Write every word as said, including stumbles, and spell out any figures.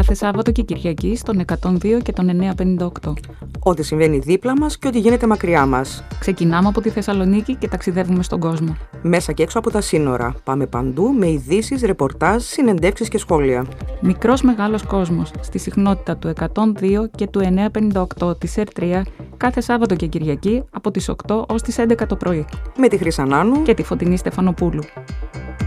κάθε Σάββατο και Κυριακή στον εκατόν δύο και τον εννιακόσια πενήντα οκτώ. Ό,τι συμβαίνει δίπλα μας και ό,τι γίνεται μακριά μας. Ξεκινάμε από τη Θεσσαλονίκη και ταξιδεύουμε στον κόσμο. Μέσα και έξω από τα σύνορα. Πάμε παντού με ειδήσεις, ρεπορτάζ, συνεντεύξεις και σχόλια. Μικρός μεγάλος κόσμος, στη συχνότητα του εκατόν δύο και του εννιακόσια πενήντα οκτώ της ΕΡ τρία, κάθε Σάββατο και Κυριακή από τις οκτώ ως τις έντεκα το πρωί. Με τη Χρυσανάνου και τη Φωτεινή Στεφανοπούλου.